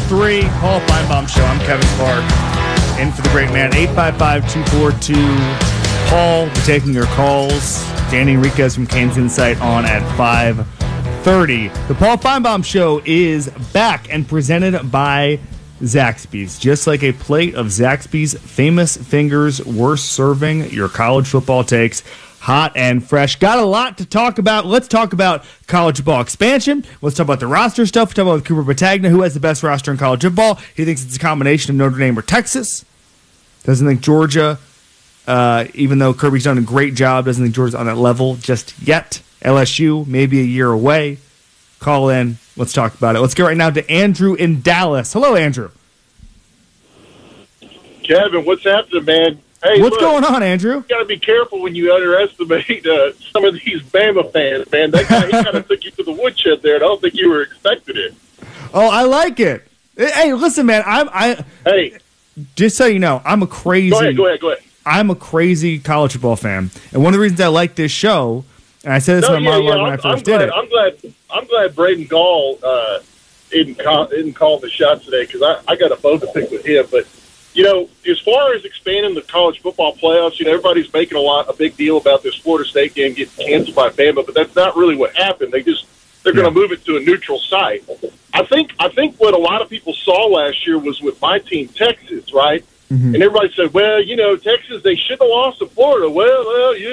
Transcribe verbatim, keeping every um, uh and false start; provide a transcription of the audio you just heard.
three, Paul Feinbaum Show. I'm Kevin Clark, in for the great man. eight five five, two four two, Paul. We're taking your calls. Danny Enriquez from Canes Insight on at five thirty. The Paul Feinbaum Show is back and presented by Zaxby's. Just like a plate of Zaxby's famous fingers, we're serving your college football takes hot and fresh. Got a lot to talk about. Let's talk about college football expansion. Let's talk about the roster stuff. Let's talk about Cooper Battagna, who has the best roster in college football. He thinks it's a combination of Notre Dame or Texas. Doesn't think Georgia, uh, even though Kirby's done a great job, doesn't think Georgia's on that level just yet. L S U, maybe a year away. Call in. Let's talk about it. Let's get right now to Andrew in Dallas. Hello, Andrew. Kevin, what's happening, man? Hey, what's look, going on, Andrew? You got to be careful when you underestimate uh, some of these Bama fans, man. That guy, he kind of took you to the woodshed there, and I don't think you were expecting it. Oh, I like it. Hey, listen, man. I'm. I. Hey, just so you know, I'm a crazy. Go ahead. Go ahead. Go ahead. I'm a crazy college football fan, and one of the reasons I like this show, and I said this no, in my yeah, monologue yeah, when I I'm, first I'm did glad, it. I'm glad. I'm glad Braden Gall uh, didn't call, didn't call the shot today because I, I got a bone to pick with him, but. You know, as far as expanding the college football playoffs, you know, everybody's making a lot a big deal about this Florida State game getting canceled by Bama, but that's not really what happened. They just they're yeah. going to move it to a neutral site. I think I think what a lot of people saw last year was with my team, Texas, right? Mm-hmm. And everybody said, well, you know, Texas, they should have lost to Florida. Well, well, you